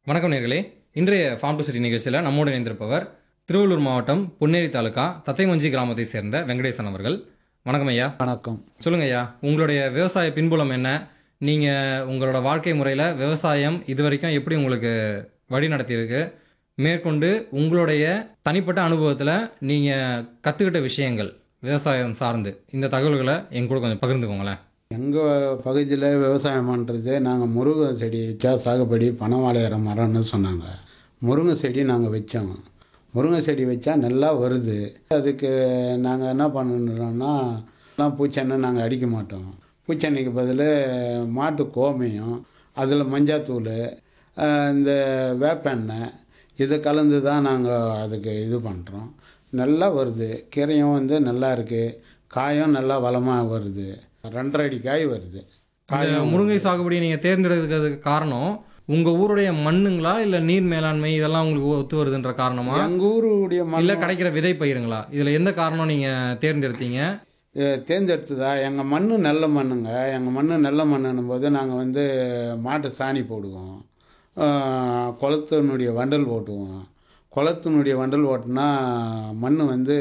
வணக்கம் நேர்களே. இன்றைய ஃபார்ம் டு சிட்டி நிகழ்ச்சியில் நம்மோடு இணைந்திருப்பவர் திருவள்ளூர் மாவட்டம் பொன்னேரி தாலுகா தத்தைமஞ்சி கிராமத்தை சேர்ந்த வெங்கடேசன் அவர்கள். வணக்கம் ஐயா. வணக்கம். சொல்லுங்க ஐயா, உங்களுடைய விவசாய பின்புலம் என்ன? நீங்கள் உங்களோட வாழ்க்கை முறையில் விவசாயம் இது வரைக்கும் எப்படி உங்களுக்கு வழி நடத்தியிருக்கு? மேற்கொண்டு உங்களுடைய தனிப்பட்ட அனுபவத்தில் நீங்கள் கற்றுக்கிட்ட விஷயங்கள் விவசாயம் சார்ந்து இந்த தகவல்களை எங்க கூட கொஞ்சம் பகிர்ந்துக்கோங்களேன். எங்கள் பகுதியில் விவசாயம் பண்ணுறது நாங்கள் முருங்கை செடி வச்சா சாகுபடி பணம் வாழையிற மரம்னு சொன்னாங்க. முருங்கை செடி நாங்கள் வச்சோம். முருங்கை செடி வச்சா நல்லா வருது. அதுக்கு நாங்கள் என்ன பண்ணணும்னா பூச்செண்ணை நாங்கள் அடிக்க மாட்டோம். பூச்செண்ணைக்கு பதில் மாட்டு கோமியம், அதில் மஞ்சாத்தூள், இந்த வேப்பெண்ணெய் இதை கலந்து தான் நாங்கள் அதுக்கு இது பண்ணுறோம். நல்லா வருது. கீரையும் நல்லா இருக்குது. காயும் நல்லா வளமாக வருது. 2.5 அடி காய் வருது. முருங்கை சாகுபடியை நீங்கள் தேர்ந்தெடுக்கிறதுக்கு காரணம் உங்கள் ஊருடைய மண்ணுங்களா இல்லை நீர் மேலாண்மை இதெல்லாம் உங்களுக்கு ஒத்து வருதுன்ற காரணமா? எங்கள் ஊருடைய மண் இல்லை கிடைக்கிற விதை பயிருங்களா? இதில் எந்த காரணம் நீங்கள் தேர்ந்தெடுத்தீங்க? தேர்ந்தெடுத்ததா எங்கள் மண் நல்ல மண்ணுங்க. எங்கள் மண் நல்ல மண்ணுன்னும் போது நாங்கள் மாட்டு சாணி போடுவோம். குளத்தினுடைய வண்டல் ஓட்டுவோம். குளத்தினுடைய வண்டல் ஓட்டுனா மண்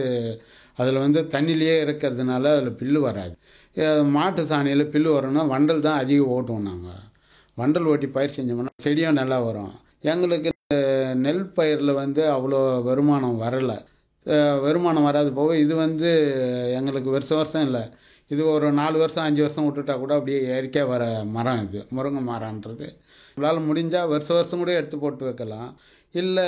அதில் தண்ணியிலேயே இருக்கிறதுனால அதில் பில்லு வராது. மாட்டு சாணியில் பில்லு வரணும்னா வண்டல் தான் அதிகம் ஓட்டுவோம். நாங்கள் வண்டல் ஓட்டி பயிர் செஞ்சோம்னா செடியும் நல்லா வரும். எங்களுக்கு நெல் பயிரில் அவ்வளோ வருமானம் வரலை. வருமானம் வராது போக இது எங்களுக்கு வருஷம் இல்லை. இது ஒரு 4 வருஷம் 5 வருஷம் விட்டுட்டா கூட அப்படியே இயற்கையாக வர மரம். இது முருங்கை மரம்ன்றது நம்மளால் முடிஞ்சால் வருஷம் கூட எடுத்து போட்டு வைக்கலாம். இல்லை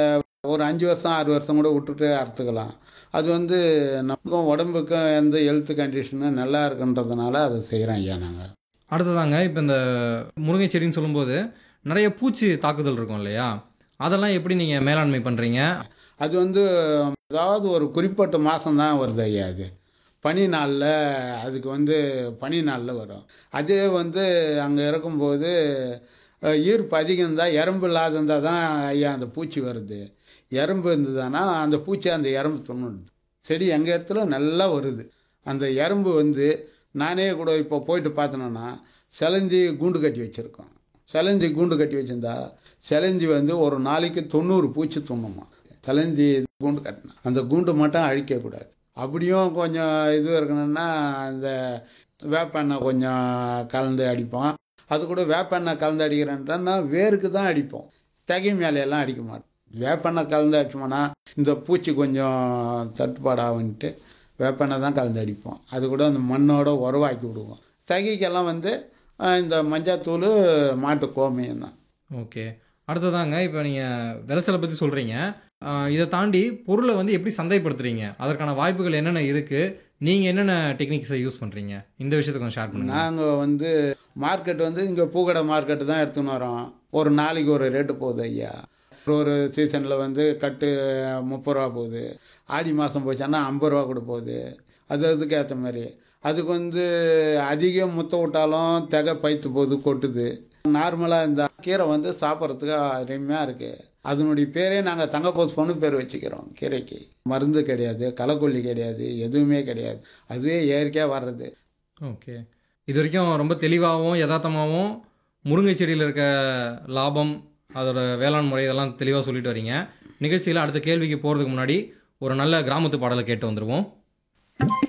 ஒரு 5 வருஷம் 6 வருஷம் கூட விட்டுட்டு அறுத்துக்கலாம். அது நமக்கும் உடம்புக்கும் எந்த ஹெல்த் கண்டிஷனும் நல்லா இருக்குன்றதுனால அதை செய்கிறோம் ஐயா. நாங்கள் அடுத்ததாங்க, இப்போ இந்த முருங்கை செடின்னு சொல்லும்போது நிறைய பூச்சி தாக்குதல் இருக்கும் இல்லையா? அதெல்லாம் எப்படி நீங்கள் மேலாண்மை பண்ணுறீங்க? அது அதாவது ஒரு குறிப்பிட்ட மாதம்தான் வருது ஐயா. அது பனி நாளில் அதுக்கு பனி நாளில் வரும். அதே அங்கே இருக்கும்போது ஈர்ப்பு அதிகம் இருந்தால், எறும்பு இல்லாத இருந்தால் தான் ஐயா அந்த பூச்சி வருது. எறும்பு இருந்ததுன்னா அந்த பூச்சி அந்த எறும்பு தின்னுடுது. செடி எங்கள் இடத்துல நல்லா வருது. அந்த எறும்பு நானே கூட இப்போ போயிட்டு பார்த்தோன்னா செலந்தி கூண்டு கட்டி வச்சுருக்கோம். செலந்தி கூண்டு கட்டி வச்சுருந்தா செலந்தி ஒரு நாளைக்கு 90 பூச்சி தின்னுமா. செலந்தி கூண்டு கட்டினா அந்த கூண்டு மட்டும் அழிக்கக்கூடாது. அப்படியும் கொஞ்சம் இது இருக்கணும்னா அந்த வேப்பெண்ணெய் கொஞ்சம் கலந்து அடிப்போம். அது கூட வேப்பெண்ணெய் கலந்து அடிக்கிறேன்ட்டா வேருக்கு தான் அடிப்போம். தகை மேலையெல்லாம் அடிக்க மாட்டோம். வேப்பெண்ணெய் கலந்து அடிச்சோம்னா இந்த பூச்சி கொஞ்சம் தட்டுப்பாடாகன்ட்டு வேப்பெண்ணெய் தான் கலந்து அடிப்போம். அது கூட அந்த மண்ணோட உறவாக்கி விடுவோம். தகைக்கெல்லாம் இந்த மஞ்சாத்தூள், மாட்டு கோமியம் தான். ஓகே. அடுத்ததாங்க, இப்போ நீங்கள் விளைச்சலை பற்றி சொல்கிறீங்க. இதை தாண்டி பொருளை எப்படி சந்தைப்படுத்துறீங்க? அதற்கான வாய்ப்புகள் என்னென்ன இருக்குது? நீங்கள் என்னென்ன டெக்னிக்ஸை யூஸ் பண்ணுறீங்க? இந்த விஷயத்தை கொஞ்சம் ஷேர் பண்ணுங்கள். நாங்கள் மார்க்கெட் இங்கே பூக்கடை மார்க்கெட்டு தான் எடுத்துன்னு வரோம். ஒரு நாளைக்கு ஒரு ரேட்டு போகுது ஐயா. ஒரு சீசனில் கட்டு 30 ரூபா போகுது. ஆடி மாதம் போச்சான்னா 50 ரூபா கூட போகுது. அதுக்கு ஏற்ற மாதிரி அதுக்கு அதிகம் முத்த விட்டாலும் தெகை பைத்து போகுது, கொட்டுது. நார்மலாக இந்த கீரை சாப்பிட்றதுக்கு அருமையாக இருக்குது. அதனுடைய பேரே நாங்கள் தங்கப்போஸ் பொண்ணு பேர் வச்சுக்கிறோம். கீரைக்கு மருந்து கிடையாது, களைக்கொல்லி கிடையாது, எதுவுமே கிடையாது. அதுவே இயற்கையாக வர்றது. ஓகே. இது வரைக்கும் ரொம்ப தெளிவாகவும் யதார்த்தமாகவும் முருங்கை செடியில் இருக்க லாபம், அதோட வேளாண் முறை இதெல்லாம் தெளிவாக சொல்லிட்டு வரீங்க. நிகழ்ச்சியில் அடுத்த கேள்விக்கு போகிறதுக்கு முன்னாடி ஒரு நல்ல கிராமத்து பாடலை கேட்டு வந்துடுவோம்.